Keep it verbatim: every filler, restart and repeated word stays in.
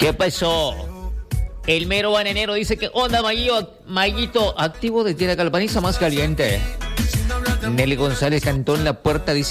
¿Qué pasó? El mero bananero dice que onda, Maguito, Maguito, activo de Tierra Calpaniza más caliente. Nelly González cantó en la puerta, dice